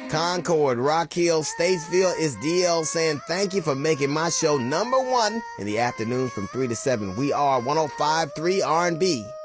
Concord, Rock Hill, Statesville, it's DL saying thank you for making my show #1 in the afternoon from 3 to 7. We are 105.3 R&B.